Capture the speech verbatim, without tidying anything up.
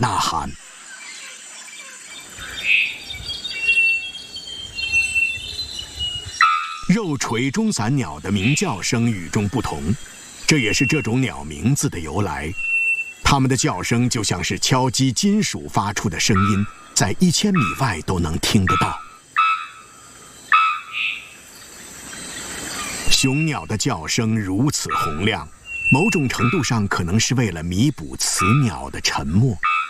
呐喊。肉垂中伞鸟的鸣叫声与众不同，这也是这种鸟名字的由来。它们的叫声就像是敲击金属发出的声音，在一千米外都能听得到。雄鸟的叫声如此洪亮，某种程度上可能是为了弥补雌鸟的沉默。